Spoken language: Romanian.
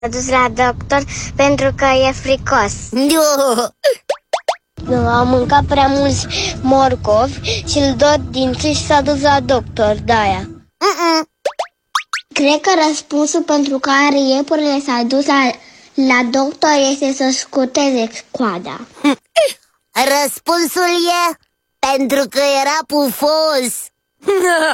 S-a dus la doctor pentru că e fricos. Nu, a mâncat prea mulți morcovi și îl dă dinții și s-a dus la doctor, de-aia. Cred că răspunsul pentru care iepurile s-a dus la doctor este să scuteze coada. Răspunsul e pentru că era pufos.